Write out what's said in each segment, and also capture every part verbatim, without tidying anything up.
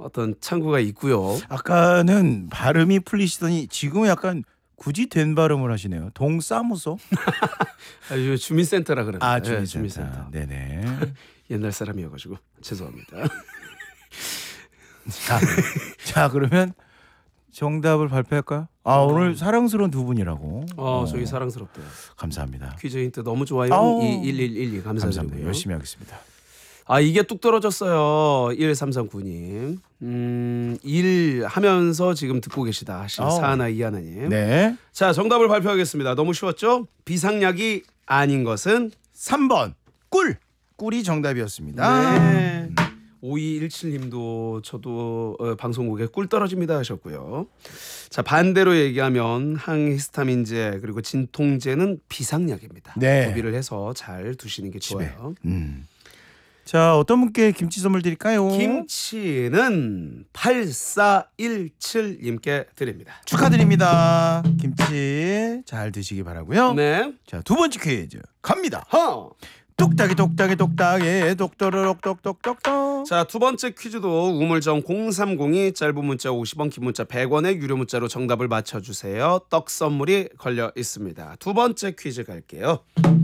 어떤 창구가 있고요. 아까는 발음이 풀리시더니 지금은 약간 굳이 된 발음을 하시네요. 동사무소? 아, 요 주민센터라 그러네요. 아, 네, 주민센터. 주민센터. 네네. 옛날 사람이어가지고 죄송합니다. 자, 자 그러면 정답을 발표할까요? 아 어. 오늘 사랑스러운 두 분이라고. 어, 저희 사랑스럽대요. 감사합니다. 퀴즈 힌트 너무 좋아요. 아우. 이일일일이 감사합니다. 감사드리고요. 열심히 하겠습니다. 아 이게 뚝 떨어졌어요. 일삼삼구님. 음, 일 하면서 지금 듣고 계시다 하신 아우. 사하나 이하나님. 네. 자 정답을 발표하겠습니다. 너무 쉬웠죠? 비상약이 아닌 것은 삼 번 꿀. 꿀이 정답이었습니다. 네. 오이일칠님도 저도 어, 방송국에 꿀 떨어집니다 하셨고요. 자 반대로 얘기하면 항히스타민제 그리고 진통제는 비상약입니다. 네. 구비를 해서 잘 두시는 게 집에. 좋아요. 음. 자 어떤 분께 김치 선물 드릴까요? 김치는 팔사일칠님께 드립니다. 축하드립니다. 김치 잘 드시기 바라고요. 네. 자 두 번째 퀴즈 갑니다. 허. 똑딱이 똑딱이 똑딱이 똑또르륵 똑똑똑똑. 자, 두 번째 퀴즈도 우물정 공삼공이 짧은 문자 오십 원, 긴 문자 백 원의 유료 문자로 정답을 맞춰주세요. 떡 선물이 걸려 있습니다. 두 번째 퀴즈 갈게요.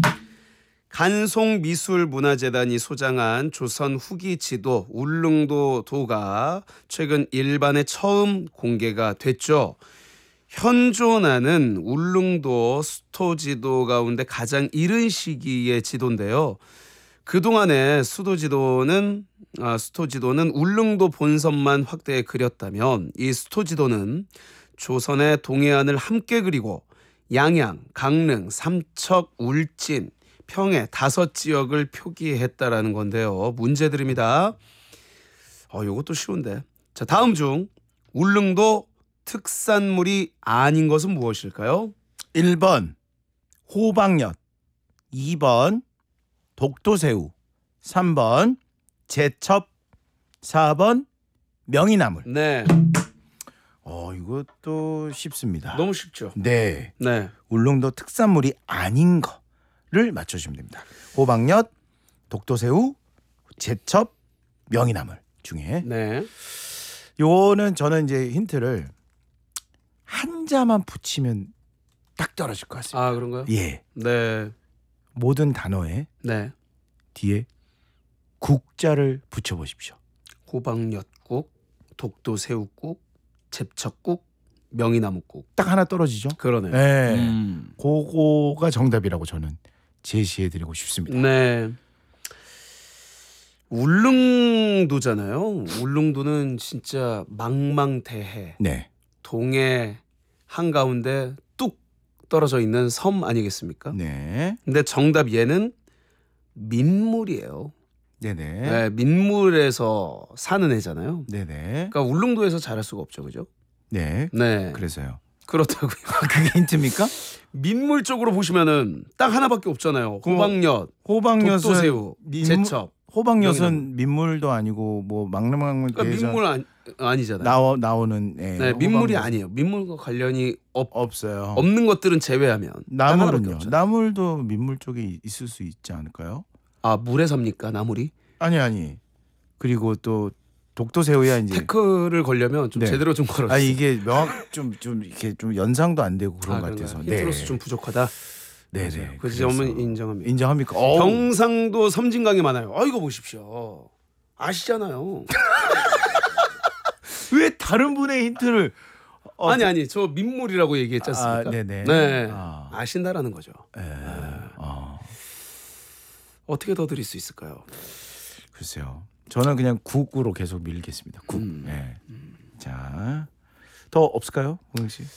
간송미술문화재단이 소장한 조선 후기 지도 울릉도 도가 최근 일반에 처음 공개가 됐죠. 현존하는 울릉도 수도지도 가운데 가장 이른 시기의 지도인데요. 그동안의 수도지도는 아, 수도지도는 울릉도 본선만 확대해 그렸다면 이 수도지도는 조선의 동해안을 함께 그리고 양양, 강릉, 삼척, 울진, 평해 다섯 지역을 표기했다라는 건데요. 문제 드립니다. 어, 이것도 쉬운데. 자, 다음 중 울릉도 특산물이 아닌 것은 무엇일까요? 일 번 호박엿, 이 번 독도새우, 삼 번 제첩, 사 번 명이나물. 네, 어 이것도 쉽습니다. 너무 쉽죠. 네, 네, 울릉도 특산물이 아닌 거를 맞춰주시면 됩니다. 호박엿, 독도새우, 제첩, 명이나물 중에 네. 요거는 저는 이제 힌트를 한자만 붙이면 딱 떨어질 것 같습니다. 아 그런가요? 예, 네, 모든 단어에 네. 뒤에 국자를 붙여보십시오. 호박엿국, 독도새우국, 제첩국, 명이나무국. 딱 하나 떨어지죠. 그러네요. 네, 음. 그거가 정답이라고 저는 제시해드리고 싶습니다. 네. 울릉도잖아요. 울릉도는 진짜 망망대해. 네, 동해 한가운데 뚝 떨어져 있는 섬 아니겠습니까? 네, 근데 정답 얘는 민물이에요. 네네, 네, 민물에서 사는 애잖아요. 네네, 그러니까 울릉도에서 자랄 수가 없죠, 그죠? 네. 네, 그래서요. 그렇다고요. 그게 힌트입니까? 민물 쪽으로 보시면은 딱 하나밖에 없잖아요. 호박엿, 호박엿은 독도새우, 민물- 제첩. 호박엿은 민물도 아니고 뭐 막랑망 그러니까 민물 아니, 아니잖아요. 나오 나오는 예, 네, 민물이 호박엿 아니에요. 민물과 관련이 없, 없어요. 없는 것들은 제외하면 딱 하나밖에 나물은요. 없잖아요. 나물도 민물 쪽에 있을 수 있지 않을까요? 아 물에 삽니까 나물이? 아니 아니. 그리고 또 독도새우야 이제. 태클을 걸려면 좀 네. 제대로 좀 걸어주세요. 아 이게 명확 좀 좀 이렇게 좀 연상도 안 되고 그런 아, 것 그런가요? 같아서. 힌트로서 좀 부족하다. 네, 네. 그 점은 인정합니다. 인정합니까? 어우. 경상도 섬진강이 많아요. 아 이거 보십시오. 아시잖아요. 왜 다른 분의 힌트를 어, 아니 아니 저 민물이라고 얘기했지 않습니까? 아, 네네. 네. 아. 아신다라는 거죠. 예. 어. 어떻게 더 드릴 수 있을까요? 글쎄요. 저는 그냥 국으로 계속 밀겠습니다. 국. 음. 네. 자, 더 없을까요, 홍영 씨?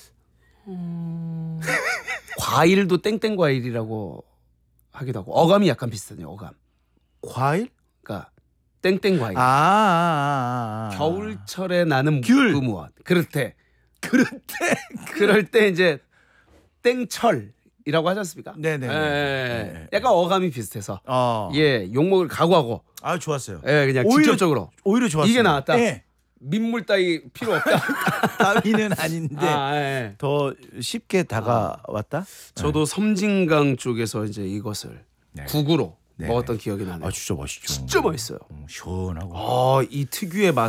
과일도 땡땡 과일이라고 하기도 하고 어감이 약간 비슷하네요. 어감. 과일? 그러니까 땡땡 과일. 아, 아, 아, 아. 겨울철에 나는 귤. 무무원. 그럴 때. 그럴 때. 그럴 때 이제 땡철이라고 하지 않습니까? 네네. 예, 네. 약간 어감이 비슷해서 어. 예 욕먹을 각오하고 아, 좋았어요. 예 그냥 오히려- 직접적으로 오히려 좋았어요. 이게 나왔다. 예. 민물 따위 필요 없다. 따위는 아닌데 아, 예. 더 쉽게 다가왔다. 저도 섬진강 쪽에서 이제 이것을 네. 국으로 네. 먹었던 기억이 나네요. 아, 진짜 맛있죠. 진짜 맛있어요. 음, 시원하고. 아, 이 특유의 맛.